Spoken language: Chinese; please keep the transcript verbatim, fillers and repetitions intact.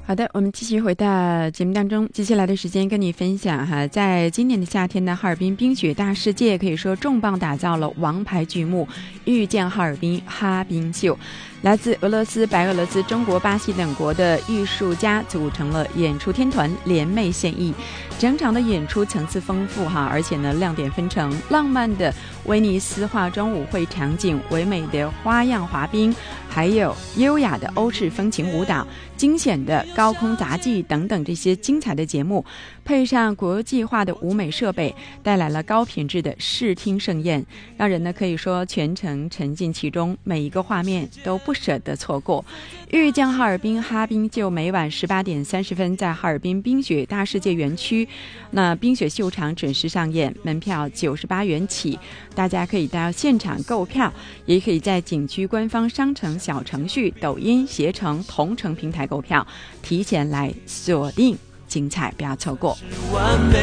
好的，我们继续回到节目当中，接下来的时间跟你分享哈，在今年的夏天呢，哈尔滨冰雪大世界可以说重磅打造了王牌剧目《遇见哈尔滨哈冰秀》。来自俄罗斯、白俄罗斯、中国、巴西等国的艺术家组成了演出天团，联袂献艺。整场的演出层次丰富哈，而且呢亮点纷呈，浪漫的威尼斯化妆舞会场景，唯美的花样滑冰，还有优雅的欧式风情舞蹈，惊险的高空杂技等等这些精彩的节目，配上国际化的舞美设备，带来了高品质的视听盛宴，让人呢可以说全程沉浸其中，每一个画面都不舍得错过。遇见哈尔滨哈冰就每晚十八点三十分在哈尔滨冰雪大世界园区，那冰雪秀场准时上演，门票九十八元起，大家可以到现场购票，也可以在景区官方商城小程序、抖音、携程、同城平台购票，提前来锁定精彩，不要错过。 完美